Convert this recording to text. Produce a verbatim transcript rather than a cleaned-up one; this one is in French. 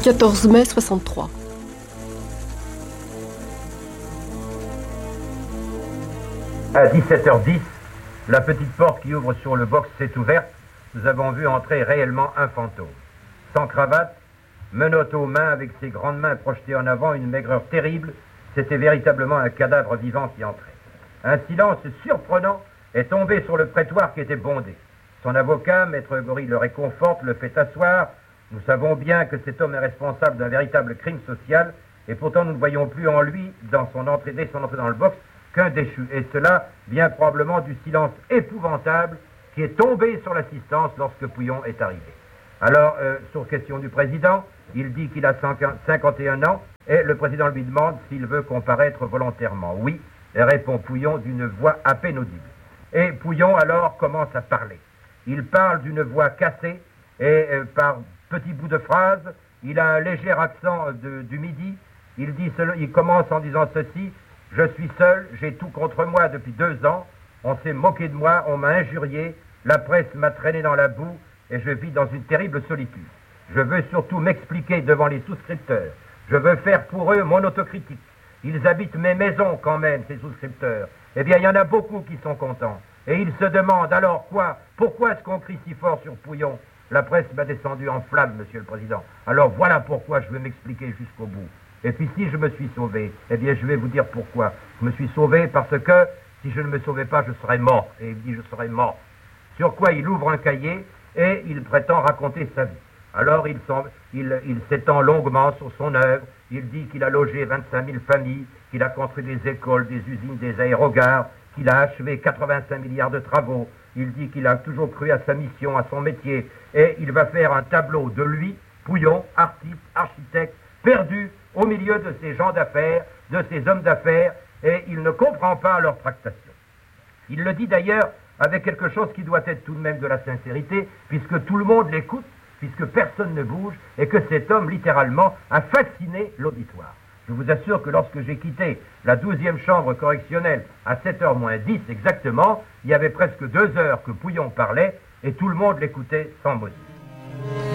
quatorze mai soixante-trois. À dix-sept heures dix, la petite porte qui ouvre sur le box s'est ouverte. Nous avons vu entrer réellement un fantôme. Sans cravate, menottes aux mains, avec ses grandes mains projetées en avant, une maigreur terrible. C'était véritablement un cadavre vivant qui entrait. Un silence surprenant est tombé sur le prétoire qui était bondé. Son avocat, maître Gorille, le réconforte, le fait asseoir. Nous savons bien que cet homme est responsable d'un véritable crime social, et pourtant nous ne voyons plus en lui, dans son entrée, dès son entrée dans le box, qu'un déchu. Et cela vient probablement du silence épouvantable qui est tombé sur l'assistance lorsque Pouillon est arrivé. Alors, euh, sur question du président, il dit qu'il a cinquante et un ans, et le président lui demande s'il veut comparaître volontairement. Oui, répond Pouillon d'une voix à peine audible. Et Pouillon alors commence à parler. Il parle d'une voix cassée, et euh, par petits bouts de phrases, il a un léger accent de, du midi. Il, dit, il commence en disant ceci: je suis seul, j'ai tout contre moi depuis deux ans, on s'est moqué de moi, on m'a injurié, la presse m'a traîné dans la boue et je vis dans une terrible solitude. Je veux surtout m'expliquer devant les souscripteurs. Je veux faire pour eux mon autocritique. Ils habitent mes maisons quand même, ces souscripteurs. Eh bien, il y en a beaucoup qui sont contents. Et ils se demandent alors quoi? Pourquoi est-ce qu'on crie si fort sur Pouillon? La presse m'a descendu en flammes, monsieur le président. Alors voilà pourquoi je veux m'expliquer jusqu'au bout. Et puis si je me suis sauvé, eh bien je vais vous dire pourquoi. Je me suis sauvé parce que si je ne me sauvais pas, je serais mort. Et il dit je serais mort. Sur quoi il ouvre un cahier et il prétend raconter sa vie. Alors il, il, il s'étend longuement sur son œuvre. Il dit qu'il a logé vingt-cinq mille familles, qu'il a construit des écoles, des usines, des aérogares, qu'il a achevé quatre-vingt-cinq milliards de travaux. Il dit qu'il a toujours cru à sa mission, à son métier. Et il va faire un tableau de lui, Pouillon, artiste, architecte, perdu au milieu de ces gens d'affaires, de ces hommes d'affaires, et il ne comprend pas leur tractation. Il le dit d'ailleurs avec quelque chose qui doit être tout de même de la sincérité, puisque tout le monde l'écoute, puisque personne ne bouge, et que cet homme, littéralement, a fasciné l'auditoire. Je vous assure que lorsque j'ai quitté la douzième chambre correctionnelle à sept heures moins dix exactement, il y avait presque deux heures que Pouillon parlait, et tout le monde l'écoutait sans mot.